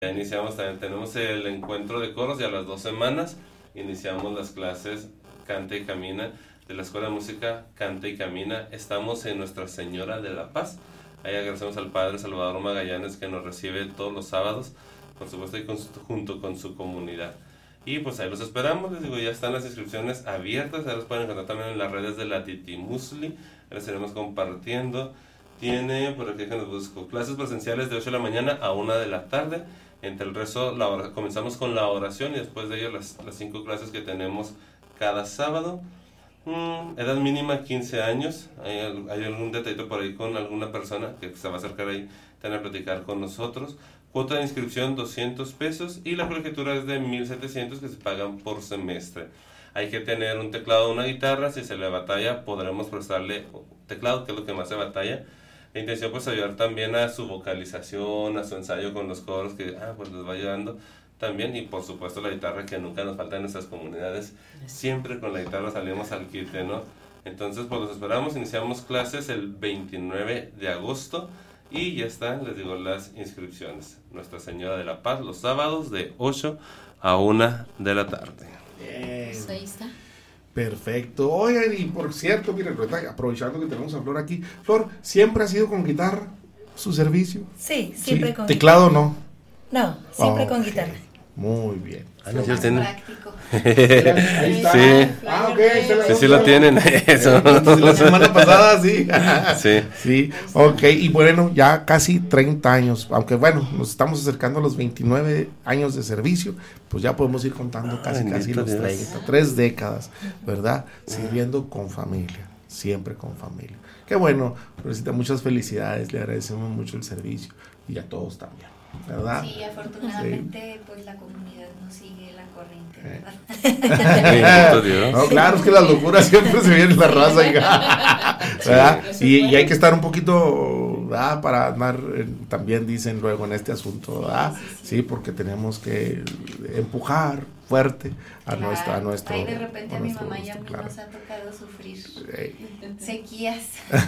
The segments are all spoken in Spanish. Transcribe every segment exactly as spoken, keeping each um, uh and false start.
Ya iniciamos, también tenemos el encuentro de coros y a las dos semanas iniciamos las clases Canta y Camina de la Escuela de Música Canta y Camina. Estamos en Nuestra Señora de la Paz. Ahí agradecemos al Padre Salvador Magallanes que nos recibe todos los sábados, por supuesto, y con su, junto con su comunidad. Y pues ahí los esperamos, les digo, ya están las inscripciones abiertas, ahí los pueden encontrar también en las redes de la Titimusli, ahí las estaremos compartiendo. Tiene, por aquí que nos busco, clases presenciales de ocho de la mañana a una de la tarde. Entre el resto, la hora, comenzamos con la oración y después de ello las, las cinco clases que tenemos cada sábado. Mm, edad mínima quince años. ¿Hay, hay algún detallito por ahí con alguna persona que se va a acercar ahí a platicar con nosotros? Cuota de inscripción doscientos pesos y la colegiatura es de mil setecientos que se pagan por semestre. Hay que tener un teclado o una guitarra. Si se le batalla, podremos prestarle teclado, que es lo que más se batalla. La intención pues ayudar también a su vocalización, a su ensayo con los coros, que ah, pues les va ayudando también, y por supuesto la guitarra, que nunca nos falta en nuestras comunidades, siempre con la guitarra salimos al quite, ¿no? Entonces pues los esperamos, iniciamos clases el veintinueve de agosto y ya están, les digo, las inscripciones. Nuestra Señora de la Paz, los sábados de ocho a una de la tarde. Bien. Pues ahí está. Perfecto. Oigan, y por cierto, miren, aprovechando que tenemos a Flor aquí. Flor, ¿siempre ha sido con guitarra su servicio? Sí, siempre ¿Sí? con ¿Teclado guitarra. no? No, siempre Oh, con okay. guitarra. Muy bien. Ah, no, Es sí lo más tienen. práctico. Ahí está. Sí. Ah, ok. Se la Sí, sí lo tienen. Eso. La semana pasada, sí. Sí. Sí, ok. Y bueno, ya casi treinta años. Aunque bueno, nos estamos acercando a los veintinueve años de servicio. Pues ya podemos ir contando Ah, casi, casi bendito los Dios. treinta. Tres décadas, ¿verdad? Sirviendo con familia. Siempre con familia. Qué bueno. Florecita, muchas felicidades. Le agradecemos mucho el servicio. Y a todos también, ¿verdad? Sí, afortunadamente, sí. Pues la comunidad no sigue la corriente, ¿verdad? Bendito Dios. No, claro, es que las locuras siempre se vienen en la raza, hija. ¿Verdad? Y, y hay que estar un poquito, ¿verdad? Para andar, eh, también dicen luego en este asunto, ¿verdad? Sí, sí, sí. Sí, porque tenemos que empujar fuerte a, Claro. nuestra, a nuestro. Ahí de repente a mi nuestro mamá y a gusto, mí claro. nos ha tocado sufrir Sí. sequías.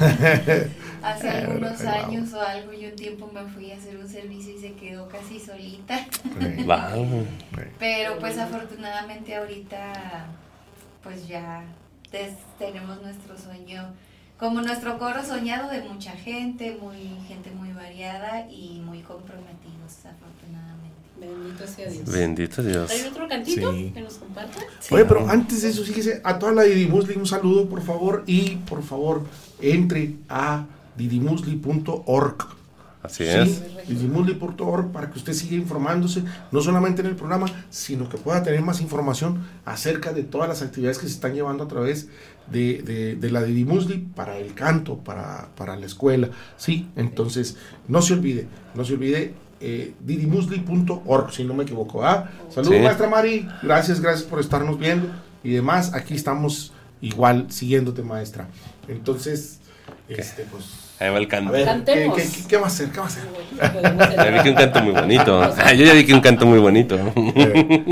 Hace Eh, algunos eh, años o algo, yo un tiempo me fui a hacer un servicio y se quedó casi solita. Sí. Wow. Pero pues afortunadamente ahorita pues ya des- tenemos nuestro sueño, como nuestro coro soñado de mucha gente, muy gente muy variada y muy comprometidos, afortunadamente. Bendito sea Dios. Bendito Dios. ¿Hay otro cantito Sí. que nos comparta? Sí. Oye, pero antes de eso, fíjese, a toda la Didimusli un saludo, por favor, y por favor, entre a didimusli punto org. Así Sí, es. didimusli punto org para que usted siga informándose, no solamente en el programa, sino que pueda tener más información acerca de todas las actividades que se están llevando a través de, de, de la Didimusli para el canto, para, para la escuela. Sí, entonces, no se olvide, no se olvide. Eh, didimusli punto org, si no me equivoco. ¿ah? Saludos, Sí. maestra Mari, gracias, gracias por estarnos viendo y demás. Aquí estamos igual siguiéndote, maestra. Entonces, este, pues, Ahí va el a canto. ver, ¿qué, Cantemos. qué, qué, qué va a hacer? ¿Qué va a hacer? Ya vi que un canto muy bonito. Ah, yo ya vi que un canto muy bonito. Eh,